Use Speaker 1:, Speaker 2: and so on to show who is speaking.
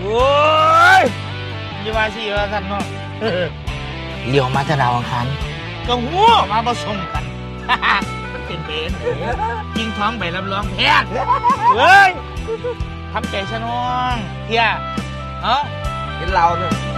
Speaker 1: อ้ยอย่าว่าสิว่ากันเนาะเลี้ยวมาจะดาวอังคารก็หัวมาผสมกันมันเป็นเบนยิงท้องใบรับรองแพทย์เฮ้ยทำใจซะน้องเฮียเอ้า
Speaker 2: เห็นเราเนี่ย